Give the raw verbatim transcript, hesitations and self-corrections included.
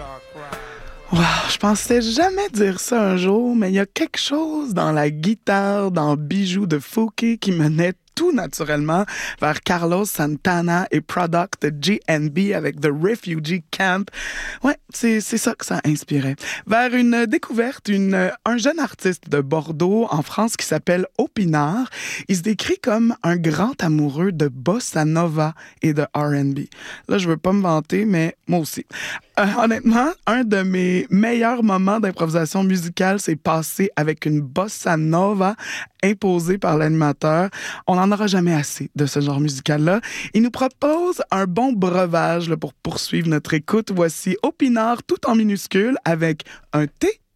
Wow, je pensais jamais dire ça un jour, mais il y a quelque chose dans la guitare, dans Bijoux de Fouquet qui menait tout naturellement vers Carlos Santana et Product de G N B avec The Refugee Camp. Ouais, c'est, c'est ça que ça inspirait. Vers une découverte, une, un jeune artiste de Bordeaux, en France, qui s'appelle Opinard. Il se décrit comme un grand amoureux de bossa nova et de R and B. Là, je veux pas me vanter, mais moi aussi. Euh, honnêtement, un de mes meilleurs moments d'improvisation musicale s'est passé avec une bossa nova imposée par l'animateur. On n'en aura jamais assez de ce genre musical-là. Il nous propose un bon breuvage là, pour poursuivre notre écoute. Voici Opinard tout en minuscule avec un T